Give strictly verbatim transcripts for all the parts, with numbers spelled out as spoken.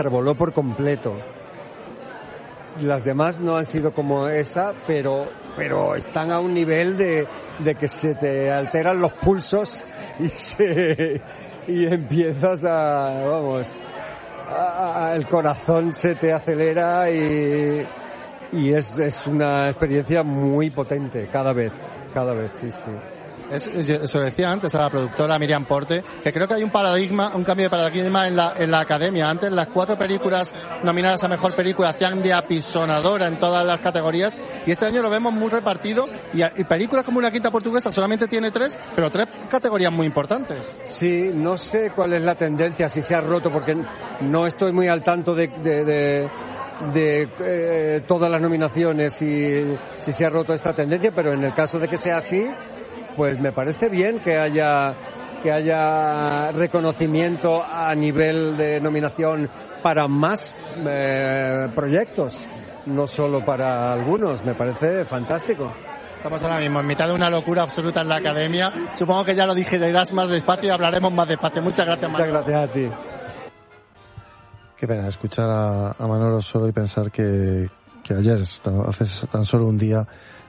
voló por completo. Las demás no han sido como esa, pero pero están a un nivel de, de que se te alteran los pulsos y se y empiezas a, vamos, a, a, el corazón se te acelera y, y es, es una experiencia muy potente cada vez, cada vez, sí, sí. Es, eso decía antes a la productora Miriam Porte, que creo que hay un paradigma, un cambio de paradigma en la, en la academia. Antes las cuatro películas nominadas a mejor película hacían de apisonadora en todas las categorías, y este año lo vemos muy repartido, y, y películas como Una quinta portuguesa solamente tiene tres, pero tres categorías muy importantes. Sí, no sé cuál es la tendencia, si se ha roto, porque no estoy muy al tanto de, de, de, de eh, todas las nominaciones y si se ha roto esta tendencia, pero en el caso de que sea así, pues me parece bien que haya que haya reconocimiento a nivel de nominación para más eh, proyectos, no solo para algunos. Me parece fantástico. Estamos ahora mismo en mitad de una locura absoluta en la academia. Supongo que ya lo digerirás más despacio y hablaremos más despacio. Muchas gracias, Manolo. Muchas gracias a ti. Qué pena escuchar a, a Manolo solo y pensar que, que ayer, hace tan solo un día,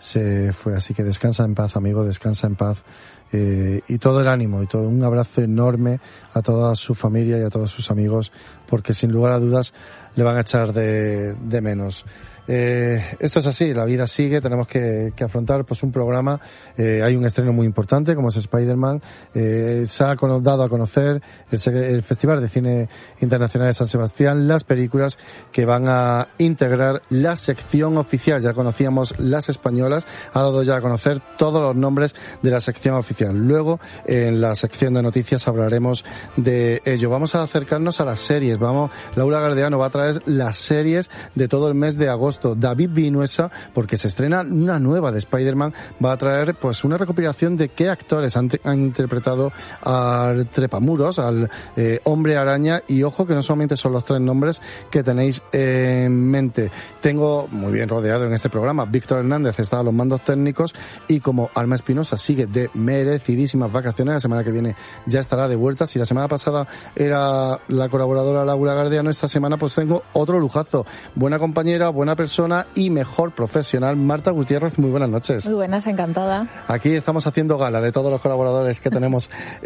se fue. Así que descansa en paz, amigo, descansa en paz, eh, y todo el ánimo y todo un abrazo enorme a toda su familia y a todos sus amigos, porque sin lugar a dudas le van a echar de, de menos. Eh, esto es así, la vida sigue, tenemos que, que afrontar pues un programa. Eh, hay un estreno muy importante como es Spider-Man. Eh, se ha dado a conocer el, el Festival de Cine Internacional de San Sebastián las películas que van a integrar la sección oficial. Ya conocíamos las españolas, ha dado ya a conocer todos los nombres de la sección oficial. Luego en la sección de noticias hablaremos de ello. Vamos a acercarnos a las series. Vamos, Laura Gardeano va a traer las series de todo el mes de agosto. David Vinuesa, porque se estrena una nueva de Spider-Man, va a traer pues una recopilación de qué actores han, han interpretado al Trepamuros, al eh, Hombre Araña, y ojo que no solamente son los tres nombres que tenéis en mente. Tengo muy bien rodeado en este programa, Víctor Hernández está a los mandos técnicos, y como Alma Espinosa sigue de merecidísimas vacaciones, la semana que viene ya estará de vuelta. Si la semana pasada era la colaboradora Laura Gardeano, esta semana pues tengo otro lujazo, buena compañera, buena persona y mejor profesional, Marta Gutiérrez. Muy buenas noches. Muy buenas, encantada. Aquí estamos haciendo gala de todos los colaboradores que tenemos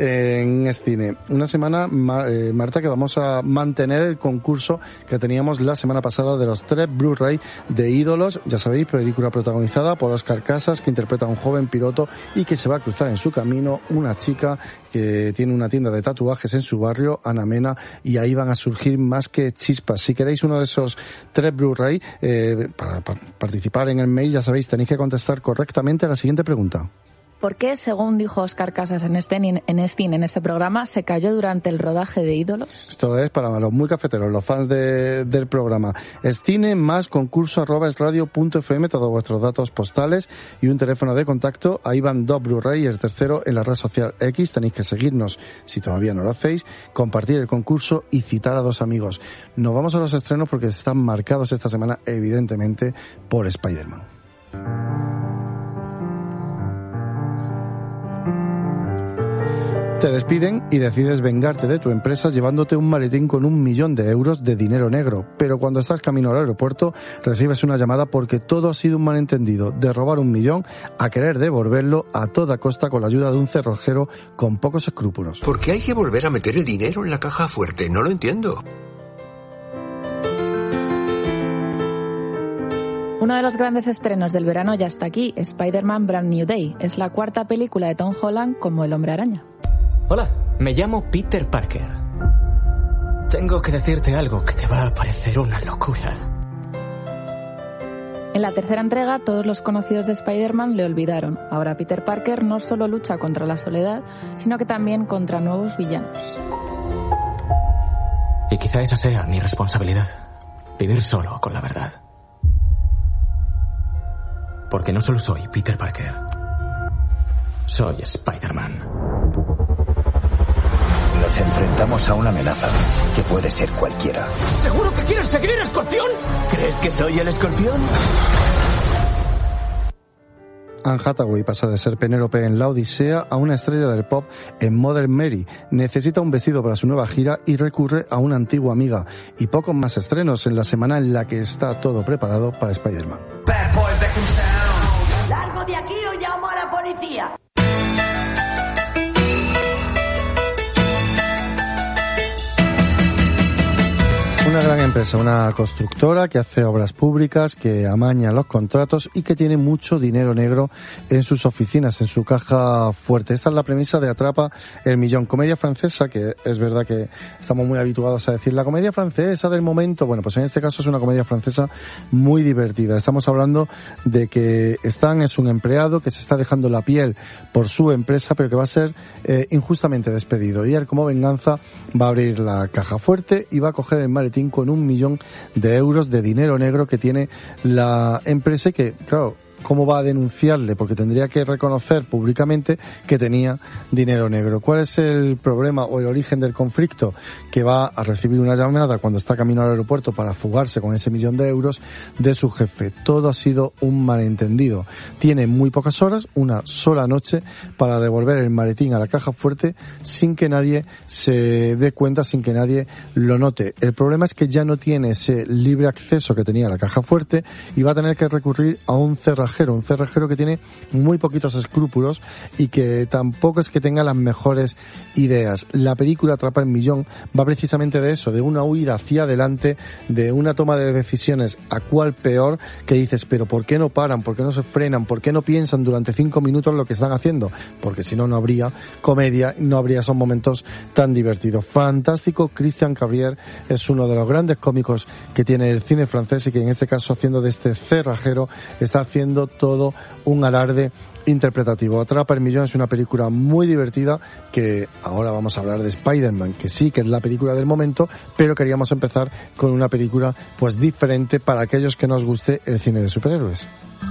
en Scene. Una semana, Marta, que vamos a mantener el concurso que teníamos la semana pasada de los tres Blu-ray de Ídolos. Ya sabéis, película protagonizada por Óscar Casas, que interpreta a un joven piloto y que se va a cruzar en su camino una chica que tiene una tienda de tatuajes en su barrio, Ana Mena, y ahí van a surgir más que chispas. Si queréis uno de esos tres Blu-ray, eh, Para, para participar en el mail, ya sabéis, tenéis que contestar correctamente a la siguiente pregunta. ¿Por qué, según dijo Óscar Casas en este, en este, en este programa, se cayó durante el rodaje de Ídolos? Esto es para los muy cafeteros, los fans de, del programa. Escine más concurso arroba esradio punto f m, todos vuestros datos postales y un teléfono de contacto. Ahí van dos Blu-ray y el tercero en la red social X. Tenéis que seguirnos si todavía no lo hacéis, compartir el concurso y citar a dos amigos. Nos vamos a los estrenos porque están marcados esta semana, evidentemente, por Spider-Man. Te despiden y decides vengarte de tu empresa llevándote un maletín con un millón de euros de dinero negro. Pero cuando estás camino al aeropuerto recibes una llamada porque todo ha sido un malentendido. De robar un millón a querer devolverlo a toda costa con la ayuda de un cerrojero con pocos escrúpulos. ¿Por qué hay que volver a meter el dinero en la caja fuerte? No lo entiendo. Uno de los grandes estrenos del verano ya está aquí, Spider-Man Brand New Day. Es la cuarta película de Tom Holland como el Hombre Araña. Hola, me llamo Peter Parker. Tengo que decirte algo que te va a parecer una locura. En la tercera entrega, todos los conocidos de Spider-Man le olvidaron. Ahora Peter Parker no solo lucha contra la soledad, sino que también contra nuevos villanos. Y quizá esa sea mi responsabilidad, vivir solo con la verdad. Porque no solo soy Peter Parker, soy Spider-Man. Nos enfrentamos a una amenaza que puede ser cualquiera. ¿Seguro que quieres seguir el escorpión? ¿Crees que soy el escorpión? Anne Hathaway pasa de ser Penélope en La Odisea a una estrella del pop en Mother Mary. Necesita un vestido para su nueva gira y recurre a una antigua amiga. Y pocos más estrenos en la semana en la que está todo preparado para Spider-Man. ¡Largo de aquí o llamo a la policía! Una gran empresa, una constructora que hace obras públicas, que amaña los contratos y que tiene mucho dinero negro en sus oficinas, en su caja fuerte. Esta es la premisa de Atrapa el Millón. Comedia francesa, que es verdad que estamos muy habituados a decir la comedia francesa del momento. Bueno, pues en este caso es una comedia francesa muy divertida. Estamos hablando de que Stan es un empleado que se está dejando la piel por su empresa, pero que va a ser eh, injustamente despedido. Y él, como venganza, va a abrir la caja fuerte y va a coger el maletín con un millón de euros de dinero negro que tiene la empresa y que, claro, ¿cómo va a denunciarle? Porque tendría que reconocer públicamente que tenía dinero negro. ¿Cuál es el problema o el origen del conflicto? Que va a recibir una llamada cuando está camino al aeropuerto para fugarse con ese millón de euros de su jefe. Todo ha sido un malentendido. Tiene muy pocas horas, una sola noche, para devolver el maletín a la caja fuerte sin que nadie se dé cuenta, sin que nadie lo note. El problema es que ya no tiene ese libre acceso que tenía la caja fuerte y va a tener que recurrir a un cerrajero. Un cerrajero que tiene muy poquitos escrúpulos y que tampoco es que tenga las mejores ideas. La película Atrapa el Millón va precisamente de eso, de una huida hacia adelante, de una toma de decisiones a cuál peor, que dices, pero ¿por qué no paran? ¿Por qué no se frenan? ¿Por qué no piensan durante cinco minutos lo que están haciendo? Porque si no, no habría comedia, no habría esos momentos tan divertidos. Fantástico. Christian Cabrier es uno de los grandes cómicos que tiene el cine francés y que en este caso, haciendo de este cerrajero, está haciendo todo un alarde interpretativo. Atrapa el Millón es una película muy divertida, que ahora vamos a hablar de Spider-Man, que sí que es la película del momento, pero queríamos empezar con una película pues diferente para aquellos que nos guste el cine de superhéroes.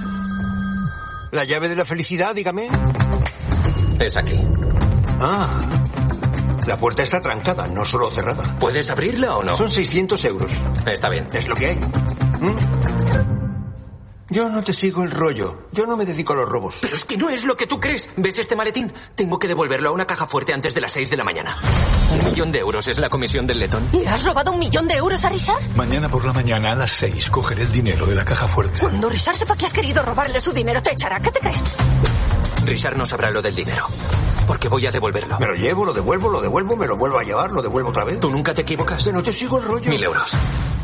La llave de la felicidad, dígame. Es aquí. Ah, la puerta está trancada, no solo cerrada. ¿Puedes abrirla o no? Son seiscientos euros. Está bien. Es lo que hay. ¿Mm? Yo no te sigo el rollo. Yo no me dedico a los robos. Pero es que no es lo que tú crees. ¿Ves este maletín? Tengo que devolverlo a una caja fuerte antes de las seis de la mañana. Un millón de euros es la comisión del letón. ¿Le has robado un millón de euros a Richard? Mañana por la mañana a las seis cogeré el dinero de la caja fuerte. Cuando Richard sepa que has querido robarle su dinero, te echará. ¿Qué te crees? Richard no sabrá lo del dinero. Porque voy a devolverlo. Me lo llevo, lo devuelvo, lo devuelvo, me lo vuelvo a llevar, lo devuelvo otra vez. ¿Tú nunca te equivocas? Que no te sigo el rollo. Mil euros.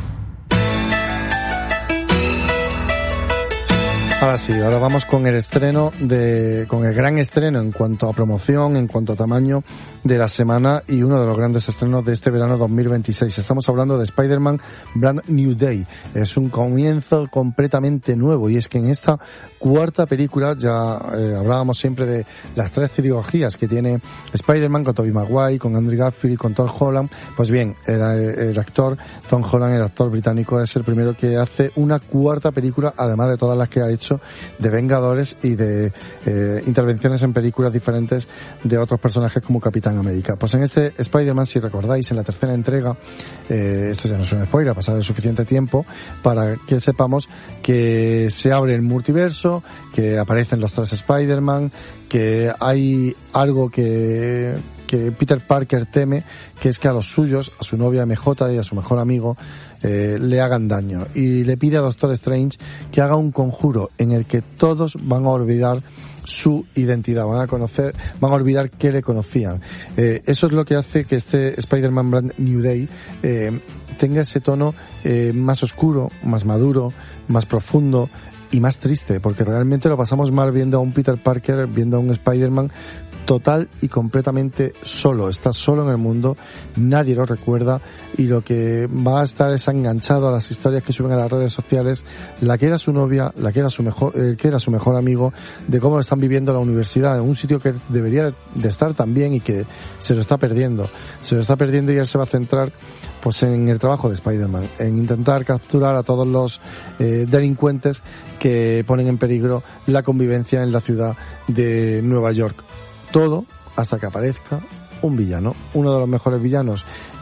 Ahora sí, ahora vamos con el estreno de, con el gran estreno en cuanto a promoción, en cuanto a tamaño de la semana y uno de los grandes estrenos de este verano dos mil veintiséis. Estamos hablando de Spider-Man Brand New Day. Es un comienzo completamente nuevo y es que en esta cuarta película, ya eh, hablábamos siempre de las tres trilogías que tiene Spider-Man con Tobey Maguire, con Andrew Garfield y con Tom Holland. Pues bien, el, el actor Tom Holland, el actor británico, es el primero que hace una cuarta película, además de todas las que ha hecho de Vengadores y de eh, intervenciones en películas diferentes de otros personajes como Capitán América. Pues en este Spider-Man, si recordáis, en la tercera entrega, eh, esto ya no es un spoiler, ha pasado el suficiente tiempo para que sepamos que se abre el multiverso, que aparecen los tres Spider-Man, que hay algo que que Peter Parker teme, que es que a los suyos, a su novia M J y a su mejor amigo, eh, le hagan daño. Y le pide a Doctor Strange que haga un conjuro en el que todos van a olvidar su identidad, van a conocer, van a olvidar que le conocían. Eh, eso es lo que hace que este Spider-Man Brand New Day eh, tenga ese tono eh, más oscuro, más maduro, más profundo y más triste, porque realmente lo pasamos mal viendo a un Peter Parker, viendo a un Spider-Man total y completamente solo, está solo en el mundo, nadie lo recuerda y lo que va a estar es enganchado a las historias que suben a las redes sociales, la que era su novia, la que era su mejor, el que era su mejor amigo, de cómo lo están viviendo la universidad, en un sitio que debería de estar tan bien y que se lo está perdiendo, se lo está perdiendo y él se va a centrar pues en el trabajo de Spider-Man, en intentar capturar a todos los eh, delincuentes que ponen en peligro la convivencia en la ciudad de Nueva York. Todo hasta que aparezca un villano, uno de los mejores villanos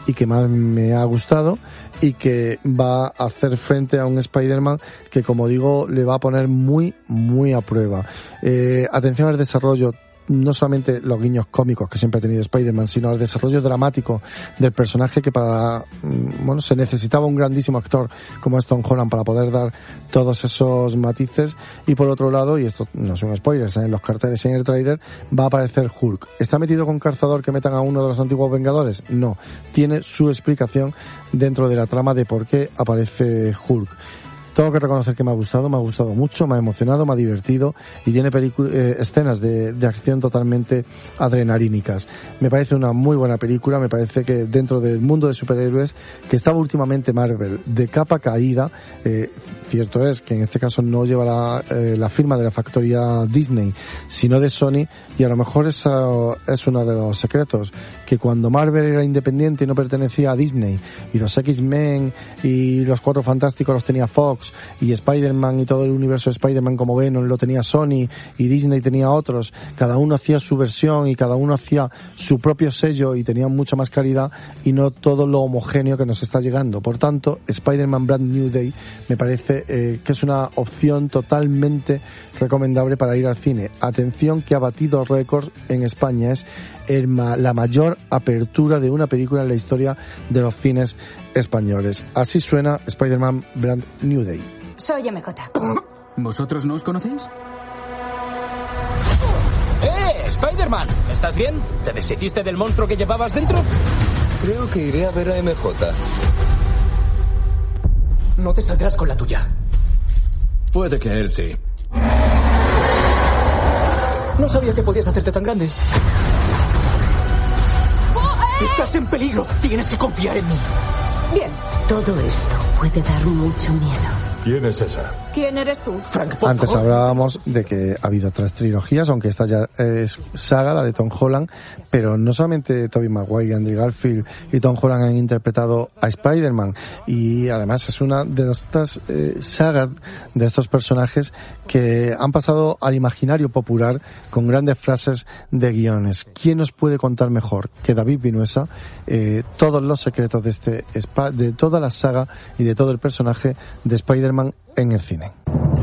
y que más me ha gustado, y que va a hacer frente a un Spider-Man que, como digo, le va a poner muy, muy a prueba. Eh, atención al desarrollo, no solamente los guiños cómicos que siempre ha tenido Spider-Man, sino al desarrollo dramático del personaje, que para, bueno, se necesitaba un grandísimo actor como es Tom Holland para poder dar todos esos matices. Y por otro lado, y esto no son spoilers, en los carteles y en el tráiler, va a aparecer Hulk. ¿Está metido con calzador que metan a uno de los antiguos Vengadores? No. Tiene su explicación dentro de la trama de por qué aparece Hulk. Tengo que reconocer que me ha gustado, me ha gustado mucho, me ha emocionado, me ha divertido, y tiene pelicu- eh, escenas de, de acción totalmente adrenalínicas. Me parece una muy buena película, me parece que dentro del mundo de superhéroes, que estaba últimamente Marvel de capa caída, eh, cierto es que en este caso no llevará eh, la firma de la factoría Disney, sino de Sony, y a lo mejor esa es uno de los secretos, que cuando Marvel era independiente y no pertenecía a Disney, y los X-Men y los Cuatro Fantásticos los tenía Fox, y Spider-Man y todo el universo de Spider-Man como Venom lo tenía Sony, y Disney tenía otros, cada uno hacía su versión y cada uno hacía su propio sello y tenía mucha más calidad, y no todo lo homogéneo que nos está llegando. Por tanto, Spider-Man Brand New Day me parece eh, que es una opción totalmente recomendable para ir al cine. Atención, que ha batido récords en España, es el ma- la mayor apertura de una película en la historia de los cines españoles. Así suena Spider-Man Brand New Day. Soy M J. ¿Vosotros no os conocéis? ¡Eh, Spider-Man! ¿Estás bien? ¿Te deshiciste del monstruo que llevabas dentro? Creo que iré a ver a M J. No te saldrás con la tuya. Puede que él sí. No sabía que podías hacerte tan grande. Estás en peligro. Tienes que confiar en mí. Bien. Todo esto puede dar mucho miedo. ¿Quién es esa? ¿Quién eres tú? Frank, por Antes favor. hablábamos de que ha habido tres trilogías, aunque esta ya es saga, la de Tom Holland, pero no solamente Tobey Maguire, Andrew Garfield y Tom Holland han interpretado a Spider-Man, y además es una de estas eh, sagas de estos personajes que han pasado al imaginario popular con grandes frases de guiones. ¿Quién nos puede contar mejor que David Vinuesa eh, todos los secretos de este de toda la saga y de todo el personaje de Spider-Man en el cine?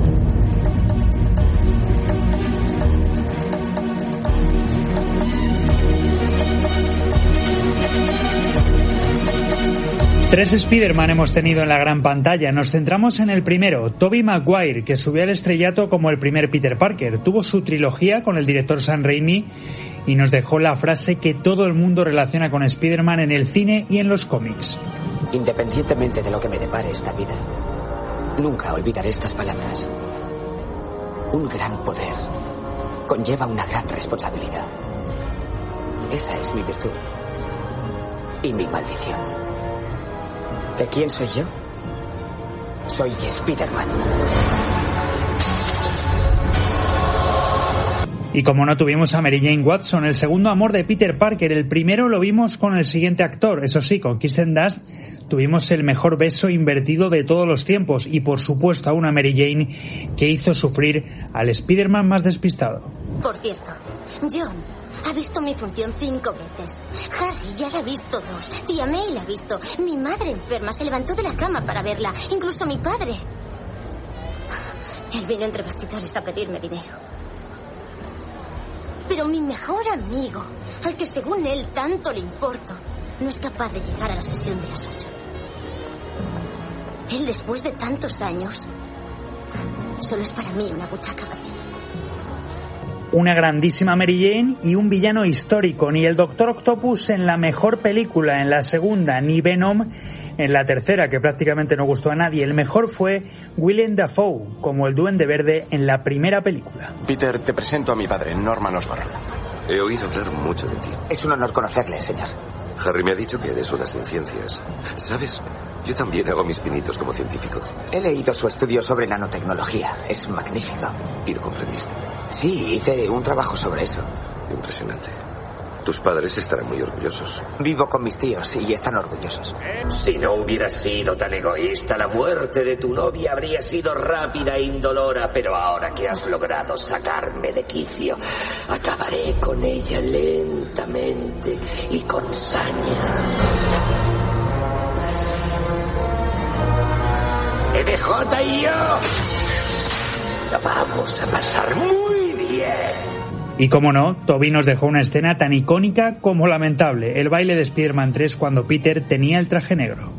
Tres Spider-Man hemos tenido en la gran pantalla. Nos centramos en el primero, Tobey Maguire, que subió al estrellato como el primer Peter Parker. Tuvo su trilogía con el director Sam Raimi y nos dejó la frase que todo el mundo relaciona con Spider-Man en el cine y en los cómics. Independientemente de lo que me depare esta vida, nunca olvidaré estas palabras. Un gran poder conlleva una gran responsabilidad. Esa es mi virtud y mi maldición. ¿De quién soy yo? Soy Spider-Man. Y como no tuvimos a Mary Jane Watson, el segundo amor de Peter Parker, el primero lo vimos con el siguiente actor. Eso sí, con Kirsten Dunst tuvimos el mejor beso invertido de todos los tiempos, y por supuesto a una Mary Jane que hizo sufrir al Spider-Man más despistado. Por cierto, John ha visto mi función cinco veces. Harry ya la ha visto dos. Tía May la ha visto. Mi madre enferma se levantó de la cama para verla. Incluso mi padre. Él vino entre bastidores a pedirme dinero. Pero mi mejor amigo, al que según él tanto le importo, no es capaz de llegar a la sesión de las ocho. Él, después de tantos años, solo es para mí una butaca vacía. Una grandísima Mary Jane y un villano histórico. Ni el Doctor Octopus en la mejor película, en la segunda, ni Venom en la tercera, que prácticamente no gustó a nadie. El mejor fue Willem Dafoe, como el Duende Verde en la primera película. Peter, te presento a mi padre, Norman Osborn. He oído hablar mucho de ti. Es un honor conocerle, señor. Harry me ha dicho que eres unas en ciencias. ¿Sabes? Yo también hago mis pinitos como científico. He leído su estudio sobre nanotecnología. Es magnífico. ¿Y lo comprendiste? Sí, hice un trabajo sobre eso. Impresionante. Tus padres estarán muy orgullosos. Vivo con mis tíos y están orgullosos. Si no hubieras sido tan egoísta, la muerte de tu novia habría sido rápida e indolora, pero ahora que has logrado sacarme de quicio, acabaré con ella lentamente y con saña. M J y yo lo vamos a pasar muy bien. Y como no, Tobey nos dejó una escena tan icónica como lamentable, el baile de Spider-Man tres cuando Peter tenía el traje negro.